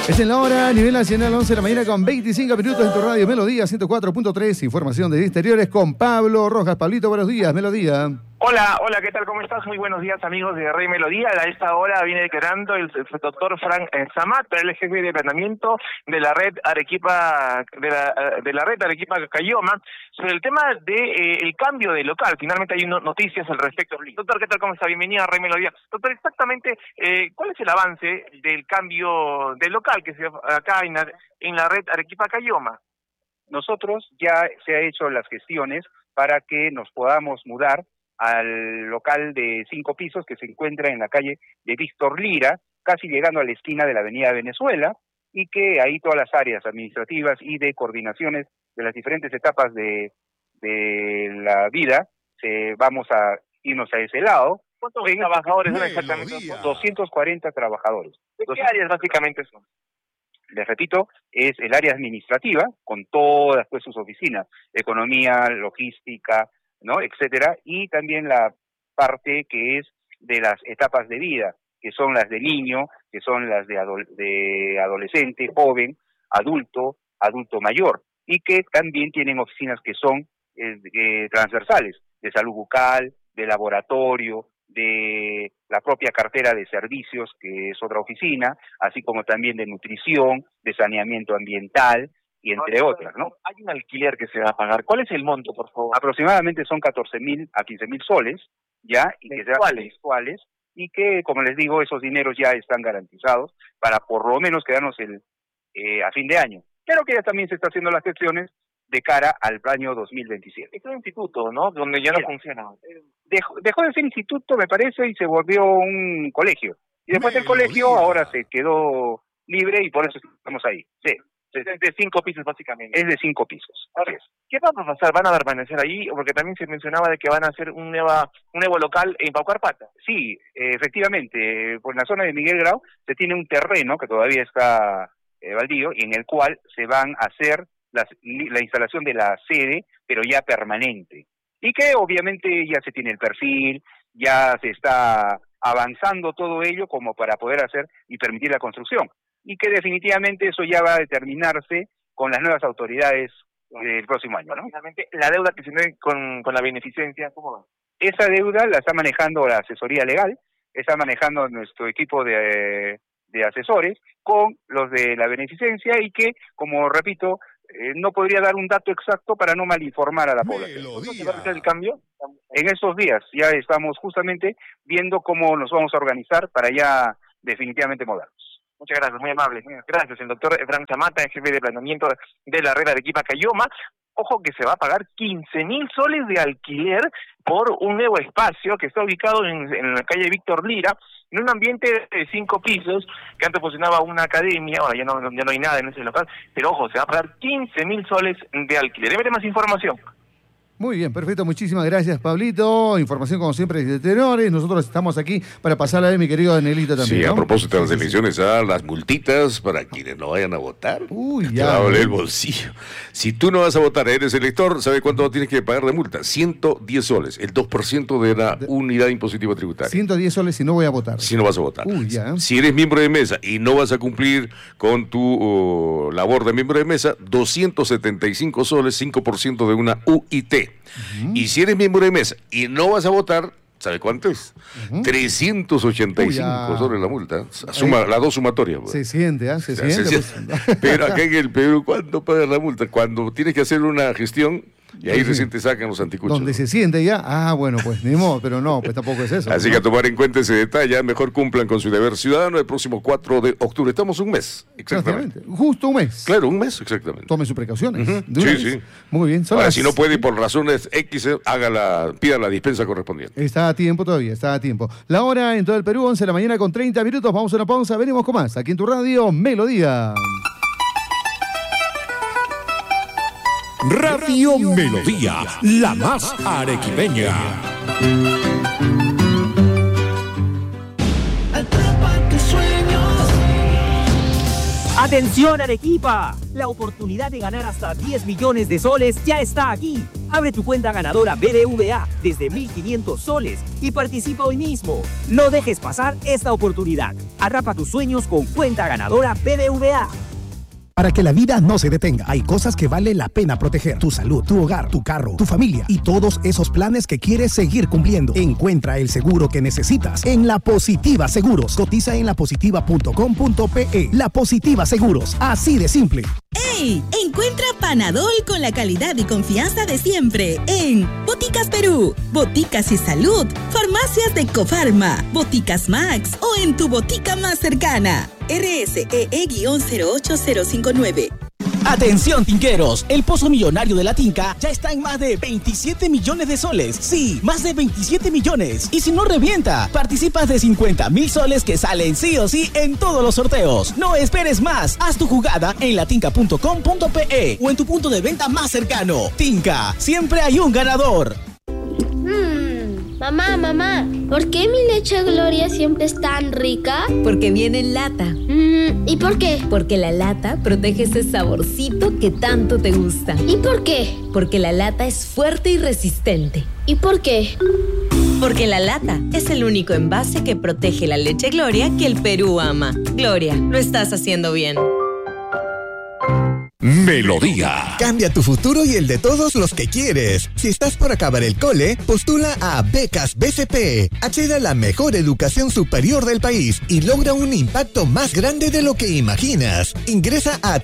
Es en la hora, a nivel nacional, 11 de la mañana con 25 minutos en tu radio Melodía 104.3. Información de exteriores con Pablo Rojas. Pablito, buenos días, Melodía. Hola, ¿qué tal? ¿Cómo estás? Muy buenos días, amigos de Rey Melodía. A esta hora viene declarando el doctor Frank Zamata, el jefe de planeamiento de la red Arequipa, de la red Arequipa-Caylloma, sobre el tema de el cambio de local. Finalmente hay noticias al respecto. Doctor, ¿qué tal? ¿Cómo está? Bienvenido a Rey Melodía. Doctor, exactamente, ¿cuál es el avance del cambio de local que se acá en la red Arequipa-Caylloma? Nosotros ya se ha hecho las gestiones para que nos podamos mudar al local de 5 pisos que se encuentra en la calle de Víctor Lira, casi llegando a la esquina de la avenida Venezuela, y que ahí todas las áreas administrativas y de coordinaciones de las diferentes etapas de la vida, vamos a irnos a ese lado. ¿Cuántos trabajadores son exactamente? 240 trabajadores. ¿De qué áreas básicamente son? Les repito, es el área administrativa, con todas pues sus oficinas, economía, logística, ¿no?, etcétera, y también la parte que es de las etapas de vida, que son las de niño, que son las de adolescente, joven, adulto mayor, y que también tienen oficinas que son transversales, de salud bucal, de laboratorio, de la propia cartera de servicios, que es otra oficina, así como también de nutrición, de saneamiento ambiental, y entre otras, ¿no? Hay un alquiler que se va a pagar. ¿Cuál es el monto, por favor? Aproximadamente son 14.000 a 15.000 soles, ¿ya? Y que sean mensuales, y que, como les digo, esos dineros ya están garantizados para por lo menos quedarnos a fin de año. Claro que ya también se está haciendo las gestiones de cara al año 2027. Es un instituto, ¿no?, donde ya no funciona. Dejó de ser instituto, me parece, y se volvió un colegio. Y después del colegio ahora se quedó libre y por eso estamos ahí. Sí. Es de 5 pisos básicamente. Es de 5 pisos. Ahora, ¿qué va a pasar? ¿Van a permanecer ahí? Porque también se mencionaba de que van a hacer un nuevo local en Paucarpata. Sí, efectivamente, por la zona de Miguel Grau se tiene un terreno que todavía está baldío, y en el cual se van a hacer la instalación de la sede, pero ya permanente. Y que obviamente ya se tiene el perfil, ya se está avanzando todo ello como para poder hacer y permitir la construcción. Y que definitivamente eso ya va a determinarse con las nuevas autoridades del próximo año, ¿no? Finalmente, la deuda que se tiene con la beneficencia, ¿cómo va? Esa deuda la está manejando la asesoría legal, está manejando nuestro equipo de asesores con los de la beneficencia, y que, como repito, no podría dar un dato exacto para no malinformar a la población. ¿Va a ser el cambio? En estos días ya estamos justamente viendo cómo nos vamos a organizar para ya definitivamente mudarnos. Muchas gracias, muy amable. Gracias, el doctor Frank Zamata, jefe de planeamiento de la red Arequipa-Caylloma. Ojo que se va a pagar 15.000 soles de alquiler por un nuevo espacio que está ubicado en la calle Víctor Lira, en un ambiente de 5 pisos, que antes funcionaba una academia. Ahora ya no hay nada en ese local, pero ojo, se va a pagar 15.000 soles de alquiler. Debe más información. Muy bien, perfecto. Muchísimas gracias, Pablito. Información, como siempre, de tenores. Nosotros estamos aquí para pasarla a mi querido Danielito también. Sí, ¿no? A propósito de las elecciones, las multitas para quienes no vayan a votar. Uy, Te ya. va a doler el bolsillo. Si tú no vas a votar, eres elector, ¿sabe cuánto tienes que pagar de multa? 110 soles, el 2% de la unidad impositiva tributaria. 110 soles si no voy a votar. Si no vas a votar. Uy, ya. Si eres miembro de mesa y no vas a cumplir con tu labor de miembro de mesa, 275 soles, 5% de una UIT. Y si eres miembro de mesa y no vas a votar, ¿sabe cuánto es? 385 soles la multa. Suma las dos sumatorias. Pues. Se siente, ¿ah? Se siente. Pues. Pero acá en el Perú, ¿cuándo pagas la multa? Cuando tienes que hacer una gestión. Y ahí recién te sacan los anticuchos. Donde se siente ya, bueno, pues ni modo, pero no, pues tampoco es eso. Así que a tomar en cuenta ese detalle, mejor cumplan con su deber ciudadano el próximo 4 de octubre. Estamos un mes, exactamente. Justo un mes. Claro, un mes, exactamente. Tome sus precauciones. Sí. Muy bien. Ahora, si no puede por razones X, pida la dispensa correspondiente. Está a tiempo todavía, está a tiempo. La hora en todo el Perú, 11 de la mañana con 30 minutos. Vamos a una pausa, venimos con más. Aquí en tu radio, Melodía. Radio Melodía, la más arequipeña. Atrapa tus sueños. ¡Atención, Arequipa! La oportunidad de ganar hasta 10 millones de soles ya está aquí. Abre tu cuenta ganadora BBVA desde 1.500 soles y participa hoy mismo. No dejes pasar esta oportunidad. Atrapa tus sueños con cuenta ganadora BBVA. Para que la vida no se detenga, hay cosas que vale la pena proteger. Tu salud, tu hogar, tu carro, tu familia y todos esos planes que quieres seguir cumpliendo. Encuentra el seguro que necesitas en La Positiva Seguros. Cotiza en lapositiva.com.pe. La Positiva Seguros, así de simple. ¡Ey! Encuentra Panadol con la calidad y confianza de siempre en Boticas Perú, Boticas y Salud, Farmacias de Cofarma, Boticas Max o en tu botica más cercana. RSEE-08059. Atención, tinqueros, el pozo millonario de la Tinca ya está en más de 27 millones de soles. Sí, más de 27 millones. Y si no revienta, participas de 50,000 soles que salen sí o sí en todos los sorteos. No esperes más. Haz tu jugada en latinca.com.pe o en tu punto de venta más cercano. Tinca, siempre hay un ganador. Mamá, ¿por qué mi leche Gloria siempre es tan rica? Porque viene en lata. ¿Y por qué? Porque la lata protege ese saborcito que tanto te gusta. ¿Y por qué? Porque la lata es fuerte y resistente. ¿Y por qué? Porque la lata es el único envase que protege la leche Gloria que el Perú ama. Gloria, lo estás haciendo bien. Melodía. Cambia tu futuro y el de todos los que quieres. Si estás por acabar el cole, postula a Becas BCP. Accede a la mejor educación superior del país y logra un impacto más grande de lo que imaginas. Ingresa a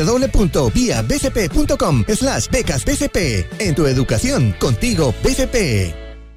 www.viabcp.com/becasbcp. En tu educación, contigo BCP.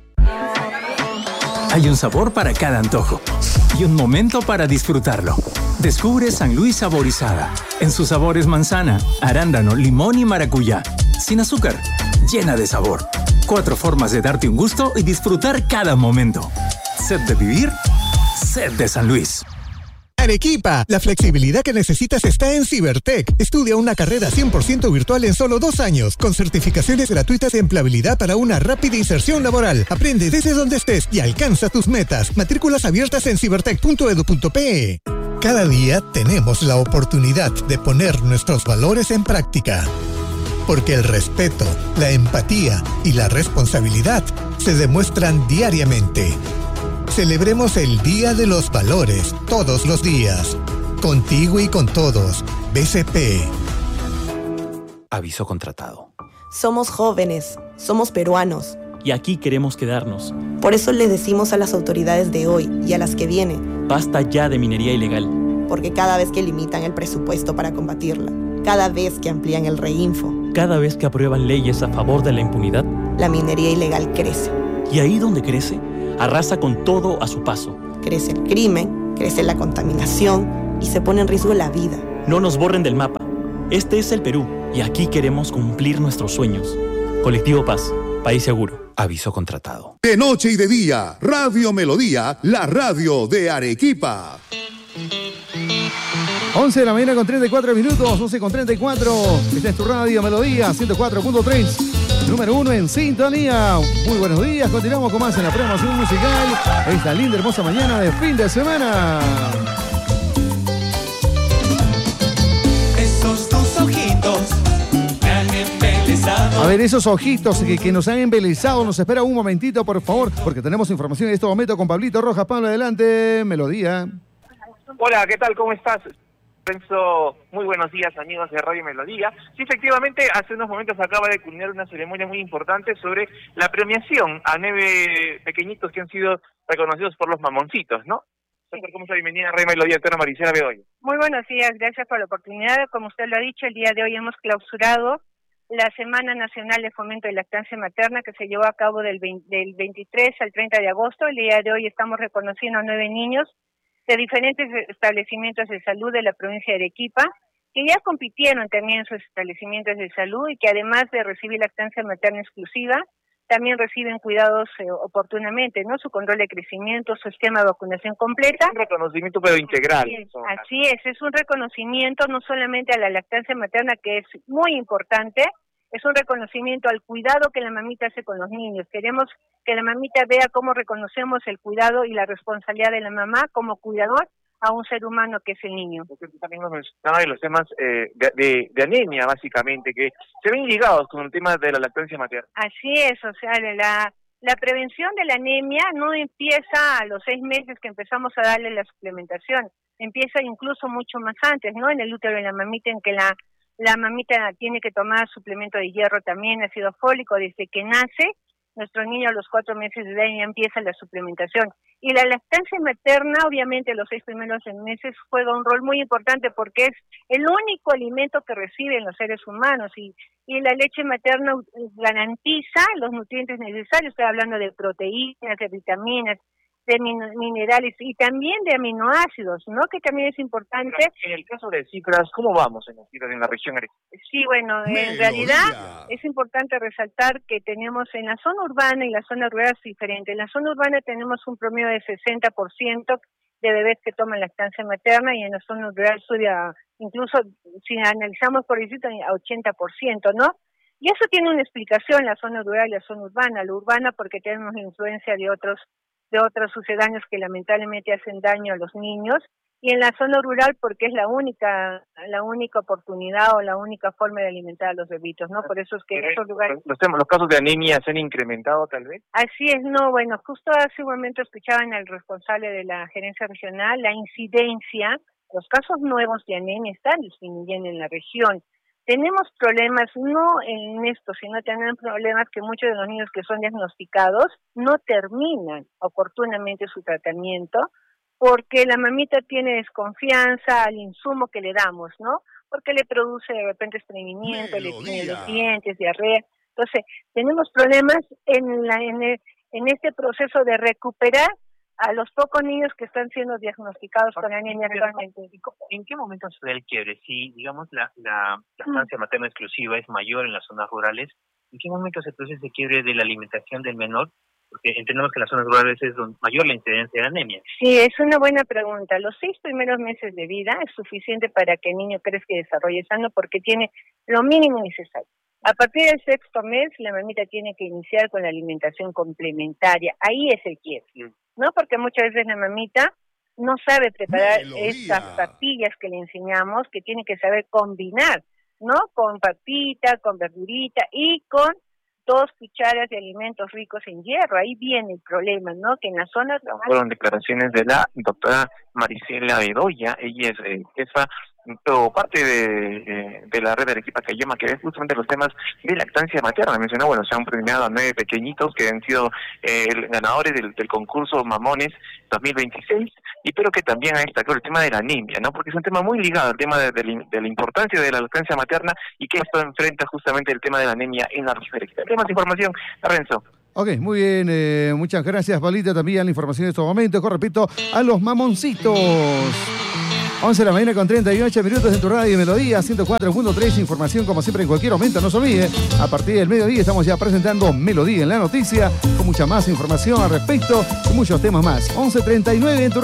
Hay un sabor para cada antojo y un momento para disfrutarlo. Descubre San Luis Saborizada. En sus sabores manzana, arándano, limón y maracuyá. Sin azúcar, llena de sabor. 4 formas de darte un gusto y disfrutar cada momento. Sed de vivir, sed de San Luis. Arequipa, la flexibilidad que necesitas está en Cibertech. Estudia una carrera 100% virtual en solo 2 años, con certificaciones gratuitas de empleabilidad para una rápida inserción laboral. Aprende desde donde estés y alcanza tus metas. Matrículas abiertas en cibertech.edu.pe. Cada día tenemos la oportunidad de poner nuestros valores en práctica. Porque el respeto, la empatía y la responsabilidad se demuestran diariamente. Celebremos el Día de los Valores todos los días. Contigo y con todos. BCP. Aviso contratado. Somos jóvenes, somos peruanos. Y aquí queremos quedarnos. Por eso les decimos a las autoridades de hoy y a las que vienen: basta ya de minería ilegal. Porque cada vez que limitan el presupuesto para combatirla, cada vez que amplían el reinfo, cada vez que aprueban leyes a favor de la impunidad, la minería ilegal crece. Y ahí donde crece, arrasa con todo a su paso. Crece el crimen, crece la contaminación y se pone en riesgo la vida. No nos borren del mapa. Este es el Perú y aquí queremos cumplir nuestros sueños. Colectivo Paz, país seguro. Aviso contratado. De noche y de día, Radio Melodía, la radio de Arequipa. 11 de la mañana con 34 minutos, 11 con 34. Esta es tu radio Melodía 104.3. Número 1 en sintonía. Muy buenos días. Continuamos con más en la programación musical. Esta linda, hermosa mañana de fin de semana. Esos dos ojitos me han embelesado. A ver, esos ojitos que nos han embelesado. Nos espera un momentito, por favor, porque tenemos información en este momento con Pablito Rojas. Pablo, adelante. Melodía. Hola, ¿qué tal? ¿Cómo estás? Lorenzo, muy buenos días, amigos de Radio Melodía. Sí, efectivamente, hace unos momentos acaba de culminar una ceremonia muy importante sobre la premiación a 9 pequeñitos que han sido reconocidos por los mamoncitos, ¿no? ¿Cómo está? Bienvenida a Radio Melodía, doctora Maricela Bedoya. Muy buenos días, gracias por la oportunidad. Como usted lo ha dicho, el día de hoy hemos clausurado la Semana Nacional de Fomento de Lactancia Materna que se llevó a cabo del 23 al 30 de agosto. El día de hoy estamos reconociendo a 9 niños de diferentes establecimientos de salud de la provincia de Arequipa, que ya compitieron también en sus establecimientos de salud y que además de recibir lactancia materna exclusiva, también reciben cuidados oportunamente, ¿no? Su control de crecimiento, su esquema de vacunación completa. Un reconocimiento pero integral. Así es un reconocimiento no solamente a la lactancia materna, que es muy importante, es un reconocimiento al cuidado que la mamita hace con los niños. Queremos que la mamita vea cómo reconocemos el cuidado y la responsabilidad de la mamá como cuidador a un ser humano que es el niño. Usted también nos mencionaba de los temas de anemia, básicamente, que se ven ligados con el tema de la lactancia materna. Así es, o sea, la prevención de la anemia no empieza a los 6 meses que empezamos a darle la suplementación, empieza incluso mucho más antes, ¿no? En el útero de la mamita, en que la mamita tiene que tomar suplemento de hierro también, ácido fólico, desde que nace. Nuestro niño a los 4 meses de edad ya empieza la suplementación. Y la lactancia materna, obviamente, los 6 primeros meses juega un rol muy importante porque es el único alimento que reciben los seres humanos y la leche materna garantiza los nutrientes necesarios. Estoy hablando de proteínas, de vitaminas, de minerales y también de aminoácidos, ¿no? Que también es importante. En el caso de cifras, ¿cómo vamos en las cifras en la región? Sí, bueno, en realidad es importante resaltar que tenemos en la zona urbana y la zona rural es diferente. En la zona urbana tenemos un promedio de 60% de bebés que toman lactancia materna y en la zona rural sube a, incluso si analizamos por distrito, a 80%, ¿no? Y eso tiene una explicación, la zona rural y la zona urbana. La urbana porque tenemos la influencia de otros sucedáneos que lamentablemente hacen daño a los niños, y en la zona rural porque es la única oportunidad o la única forma de alimentar a los bebitos, ¿no? Por eso es que en esos lugares... ¿Los casos de anemia se han incrementado tal vez? Así es, no, bueno, justo hace un momento escuchaban al responsable de la gerencia regional, la incidencia, los casos nuevos de anemia están disminuyendo en la región. Tenemos problemas, no en esto, sino tenemos problemas que muchos de los niños que son diagnosticados no terminan oportunamente su tratamiento porque la mamita tiene desconfianza al insumo que le damos, ¿no? Porque le produce de repente estreñimiento, le tiene los dientes, diarrea. Entonces, tenemos problemas en este proceso de recuperar a los pocos niños que están siendo diagnosticados con anemia actualmente. ¿En qué momento se da el quiebre? Si, digamos, la lactancia materna exclusiva es mayor en las zonas rurales, ¿en qué momento se produce ese quiebre de la alimentación del menor? Porque entendemos que en las zonas rurales es donde mayor la incidencia de anemia. Sí, es una buena pregunta. Los 6 primeros meses de vida es suficiente para que el niño crezca y desarrolle sano porque tiene lo mínimo necesario. A partir del 6º mes, la mamita tiene que iniciar con la alimentación complementaria. Ahí es el quiebre, ¿no? Porque muchas veces la mamita no sabe preparar estas papillas que le enseñamos, que tiene que saber combinar, ¿no? Con papita, con verdurita y con 2 cucharas de alimentos ricos en hierro. Ahí viene el problema, ¿no? Que en la zona... Fueron declaraciones de la doctora Maricela Bedoya, ella es jefa parte de la red de Arequipa Caylloma, que es justamente los temas de lactancia materna. Mencionó, bueno, se han premiado a 9 pequeñitos que han sido ganadores del concurso Mamones 2026, y pero que también ha destacado el tema de la anemia, ¿no? Porque es un tema muy ligado al tema de la importancia de la lactancia materna y que esto enfrenta justamente el tema de la anemia en la región de Arequipa. ¿Qué más información, Renzo? Ok, muy bien, muchas gracias, Paulita, también la información de estos momentos, con respecto a los mamoncitos. 11 de la mañana con 38 minutos en tu radio Melodía 104.3, información como siempre en cualquier momento, no se olvide, a partir del mediodía estamos ya presentando Melodía en la noticia, con mucha más información al respecto y muchos temas más. 11:39 en tu